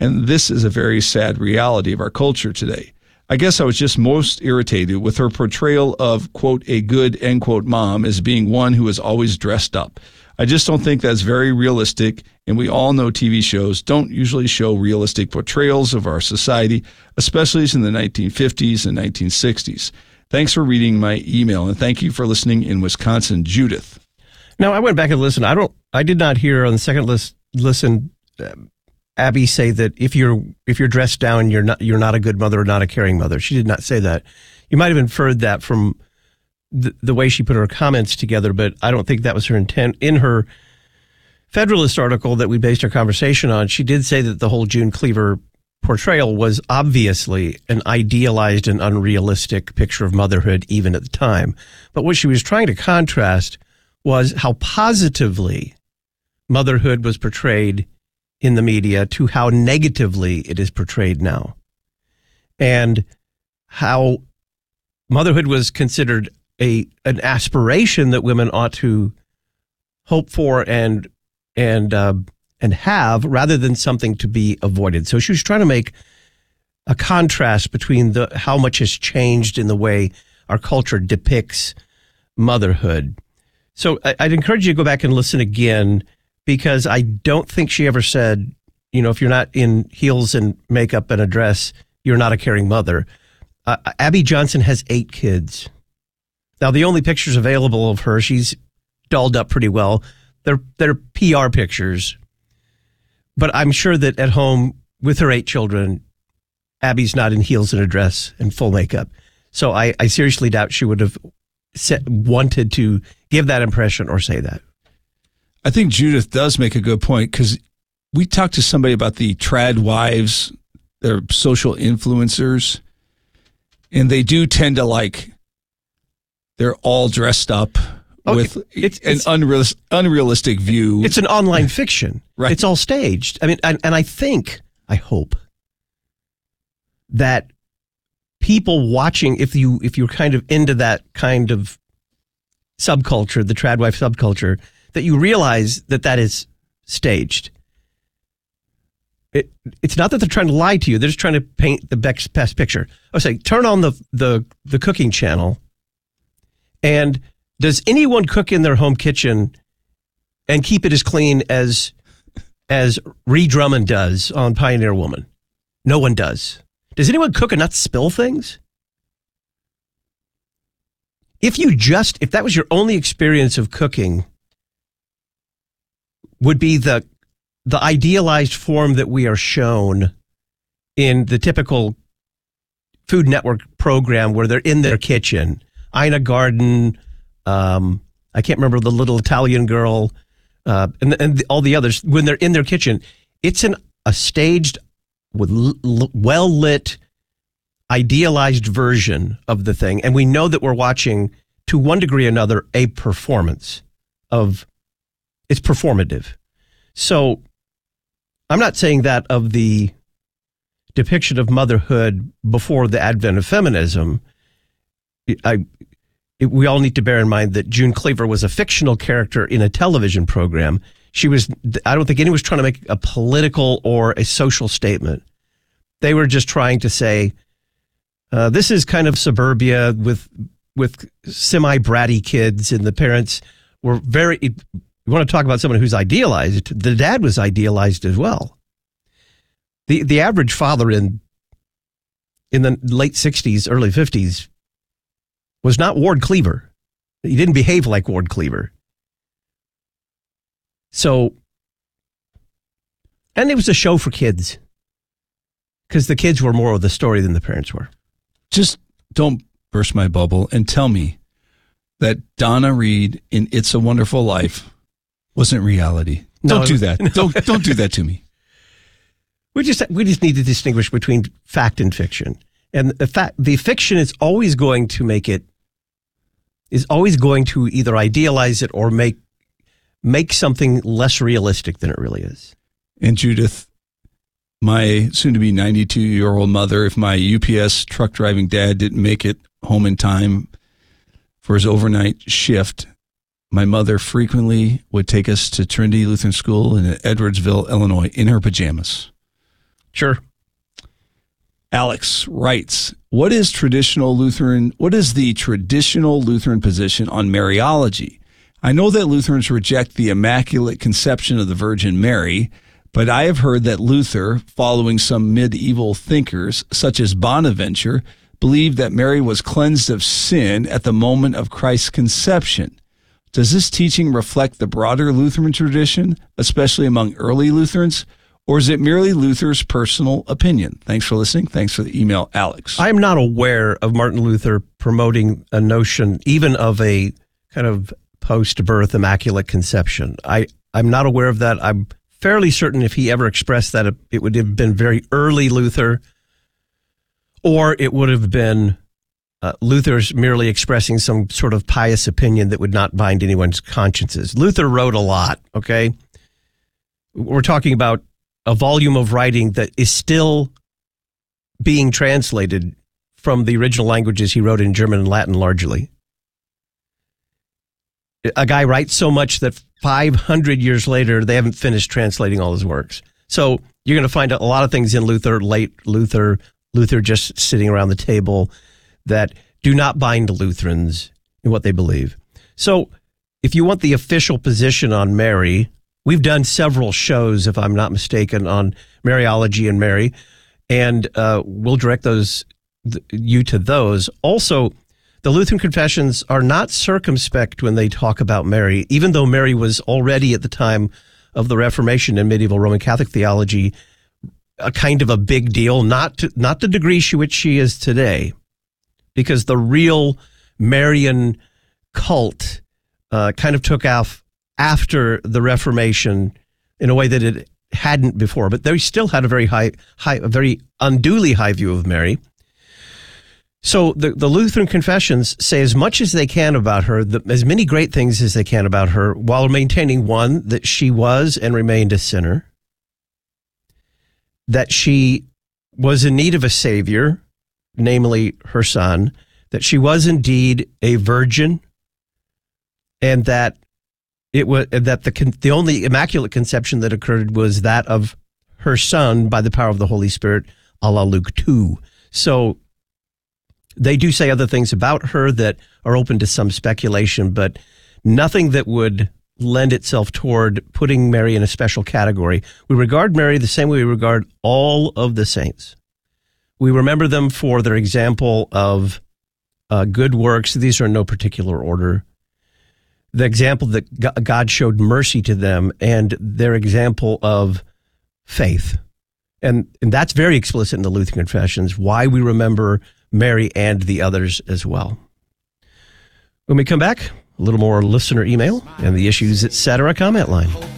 And this is a very sad reality of our culture today. I guess I was just most irritated with her portrayal of, quote, a good, end quote, mom as being one who is always dressed up. I just don't think that's very realistic, and we all know TV shows don't usually show realistic portrayals of our society, especially in the 1950s and 1960s. Thanks for reading my email, and thank you for listening in Wisconsin, Judith. Now, I went back and listened. I did not hear on the second listen Abby say that if you're dressed down, you're not a good mother or not a caring mother. She did not say that. You might have inferred that from the way she put her comments together, but I don't think that was her intent. In her Federalist article that we based our conversation on, she did say that the whole June Cleaver portrayal was obviously an idealized and unrealistic picture of motherhood even at the time. But what she was trying to contrast was how positively motherhood was portrayed in the media to how negatively it is portrayed now, and how motherhood was considered an aspiration that women ought to hope for and have, rather than something to be avoided. So she was trying to make a contrast between how much has changed in the way our culture depicts motherhood. So I'd encourage you to go back and listen again, because I don't think she ever said, if you're not in heels and makeup and a dress, you're not a caring mother. Abby Johnson has 8 kids. Now, the only pictures available of her, she's dolled up pretty well. They're PR pictures. But I'm sure that at home with her 8 children, Abby's not in heels and a dress and full makeup. So I seriously doubt she would have wanted to give that impression or say that. I think Judith does make a good point, because we talked to somebody about the trad wives, they're social influencers, and they do tend to they're all dressed up with it's an unrealistic view. It's an online fiction. Right. It's all staged. I mean, and I hope that people watching, if you're kind of into that kind of subculture, the trad wife subculture, that you realize that is staged. It's not that they're trying to lie to you. They're just trying to paint the best picture. I was saying, turn on the cooking channel, and does anyone cook in their home kitchen and keep it as clean as Ree Drummond does on Pioneer Woman? No one does. Does anyone cook and not spill things? If that was your only experience of cooking, would be the idealized form that we are shown in the typical Food Network program where they're in their kitchen. Ina Garten, I can't remember the little Italian girl, and all the others, when they're in their kitchen. It's a staged, with well-lit, idealized version of the thing. And we know that we're watching, to one degree or another, a performance of... It's performative. So I'm not saying that of the depiction of motherhood before the advent of feminism. We all need to bear in mind that June Cleaver was a fictional character in a television program. I don't think anyone was trying to make a political or a social statement. They were just trying to say, this is kind of suburbia with semi-bratty kids, and the parents were very... You want to talk about someone who's idealized? The dad was idealized as well. The average father in the late 60s, early 50s was not Ward Cleaver. He didn't behave like Ward Cleaver. So, and it was a show for kids, because the kids were more of the story than the parents were. Just don't burst my bubble and tell me that Donna Reed in It's a Wonderful Life wasn't reality. Don't do that. No. Don't do that to me. We just need to distinguish between fact and fiction. And the fiction is always going to either idealize it or make something less realistic than it really is. And Judith, my soon-to-be 92-year-old mother, if my UPS truck driving dad didn't make it home in time for his overnight shift, my mother frequently would take us to Trinity Lutheran School in Edwardsville, Illinois, in her pajamas. Sure. Alex writes, what is the traditional Lutheran position on Mariology? I know that Lutherans reject the Immaculate Conception of the Virgin Mary, but I have heard that Luther, following some medieval thinkers such as Bonaventure, believed that Mary was cleansed of sin at the moment of Christ's conception. Does this teaching reflect the broader Lutheran tradition, especially among early Lutherans, or is it merely Luther's personal opinion? Thanks for listening. Thanks for the email, Alex. I'm not aware of Martin Luther promoting a notion even of a kind of post-birth immaculate conception. I'm not aware of that. I'm fairly certain if he ever expressed that, it would have been very early Luther, or it would have been Luther's merely expressing some sort of pious opinion that would not bind anyone's consciences. Luther wrote a lot, okay? We're talking about a volume of writing that is still being translated from the original languages he wrote in German and Latin largely. A guy writes so much that 500 years later, they haven't finished translating all his works. So you're going to find a lot of things in Luther, late Luther just sitting around the table, that do not bind Lutherans in what they believe. So if you want the official position on Mary, we've done several shows, if I'm not mistaken, on Mariology and Mary, and we'll direct you to those. Also, the Lutheran confessions are not circumspect when they talk about Mary, even though Mary was already at the time of the Reformation in medieval Roman Catholic theology a kind of a big deal, not the degree to which she is today, because the real Marian cult kind of took off after the Reformation in a way that it hadn't before. But they still had a very very unduly high view of Mary. So the Lutheran confessions say as much as they can about her, as many great things as they can about her, while maintaining, one, that she was and remained a sinner, that she was in need of a savior, namely her son, that she was indeed a virgin, and that it was that the only immaculate conception that occurred was that of her son by the power of the Holy Spirit, a la Luke 2. So they do say other things about her that are open to some speculation, but nothing that would lend itself toward putting Mary in a special category. We regard Mary the same way we regard all of the saints. We remember them for their example of good works. These are in no particular order. The example that God showed mercy to them, and their example of faith. And that's very explicit in the Lutheran confessions, why we remember Mary and the others as well. When we come back, a little more listener email and the Issues Etc. comment line.